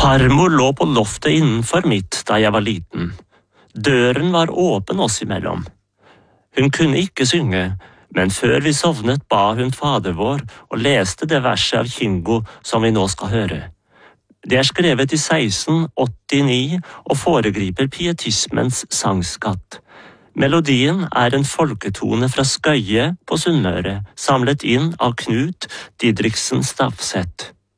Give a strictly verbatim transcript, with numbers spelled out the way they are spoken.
Farmor lå på loftet innenfor mitt da jeg var liten. Døren var åpen oss imellom. Hun kunne ikke synge, men før vi sovnet ba hun Fader vår og leste det verset av Kingo som vi nå skal høre. Det er skrevet i seksten åttini og foregriper pietismens sangskatt. Melodien er en folketone fra Skøye på Sunnmøre, samlet inn av Knut Didriksen Stafseth.